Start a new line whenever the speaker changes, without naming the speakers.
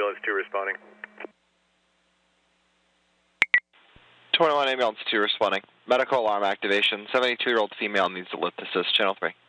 Ambulance 2 responding.
21 Ambulance 2 responding. Medical alarm activation. 72-year-old female needs a lift assist. Channel 3.